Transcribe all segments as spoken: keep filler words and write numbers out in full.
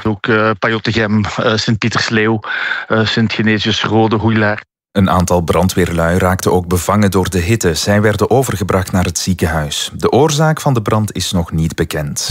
ook uh, Pajottegem, uh, Sint-Pietersleeuw, uh, Sint-Genesius, Rode, Hoeilaar. Een aantal brandweerlui raakten ook bevangen door de hitte. Zij werden overgebracht naar het ziekenhuis. De oorzaak van de brand is nog niet bekend.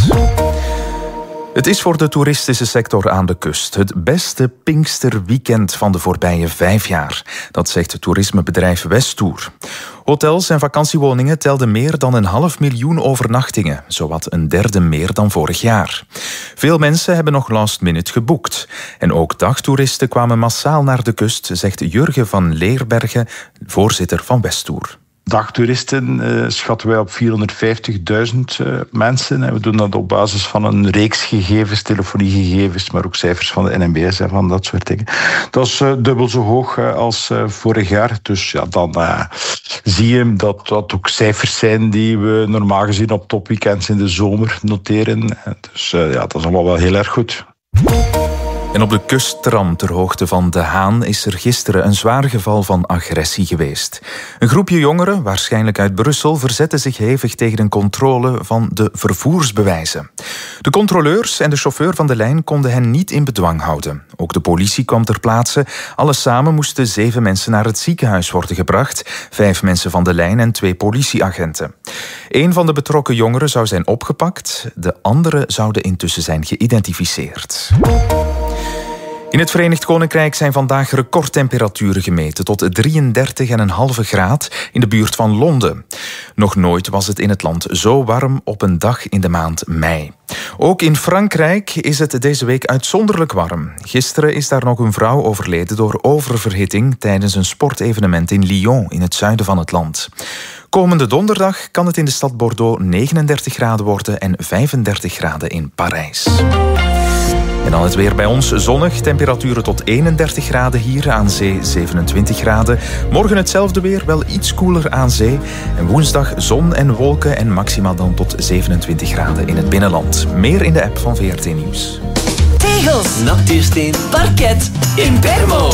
Het is voor de toeristische sector aan de kust het beste Pinksterweekend van de voorbije vijf jaar. Dat zegt het toerismebedrijf Westtour. Hotels en vakantiewoningen telden meer dan een half miljoen overnachtingen. Zowat een derde meer dan vorig jaar. Veel mensen hebben nog last minute geboekt. En ook dagtoeristen kwamen massaal naar de kust, zegt Jurgen van Leerbergen, voorzitter van Westtour. Dagtoeristen uh, schatten wij op vierhonderdvijftigduizend uh, mensen. En we doen dat op basis van een reeks gegevens, telefoniegegevens, maar ook cijfers van de N M B S en van dat soort dingen. Dat is uh, dubbel zo hoog uh, als uh, vorig jaar. Dus ja, dan uh, zie je dat dat ook cijfers zijn die we normaal gezien op topweekends in de zomer noteren. Dus uh, ja, dat is allemaal wel heel erg goed. En op de kusttram ter hoogte van De Haan is er gisteren een zwaar geval van agressie geweest. Een groepje jongeren, waarschijnlijk uit Brussel, verzette zich hevig tegen een controle van de vervoersbewijzen. De controleurs en de chauffeur van de lijn konden hen niet in bedwang houden. Ook de politie kwam ter plaatse. Alles samen moesten zeven mensen naar het ziekenhuis worden gebracht. Vijf mensen van de lijn en twee politieagenten. Een van de betrokken jongeren zou zijn opgepakt. De andere zouden intussen zijn geïdentificeerd. In het Verenigd Koninkrijk zijn vandaag recordtemperaturen gemeten tot drieëndertig komma vijf graad in de buurt van Londen. Nog nooit was het in het land zo warm op een dag in de maand mei. Ook in Frankrijk is het deze week uitzonderlijk warm. Gisteren is daar nog een vrouw overleden door oververhitting tijdens een sportevenement in Lyon in het zuiden van het land. Komende donderdag kan het in de stad Bordeaux negenendertig graden worden en vijfendertig graden in Parijs. En dan het weer bij ons zonnig. Temperaturen tot eenendertig graden hier, aan zee zevenentwintig graden. Morgen hetzelfde weer, wel iets koeler aan zee. En woensdag zon en wolken en maximaal dan tot zevenentwintig graden in het binnenland. Meer in de app van V R T Nieuws. Tegels, natuursteen, parket, in Bermo.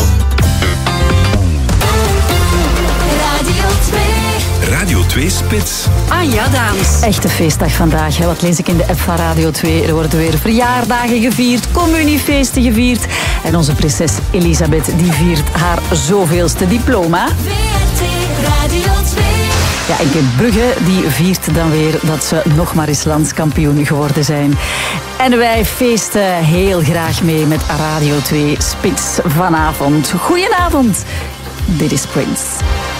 Radio twee. Radio twee Spits. Anja Daams. Echte feestdag vandaag. Hè. Wat lees ik in de app van Radio twee? Er worden weer verjaardagen gevierd, communiefeesten gevierd. En onze prinses Elisabeth die viert haar zoveelste diploma. V R T Radio twee. Ja, en Kim Brugge die viert dan weer dat ze nog maar eens landskampioen geworden zijn. En wij feesten heel graag mee met Radio twee Spits vanavond. Goedenavond. Dit is Prince.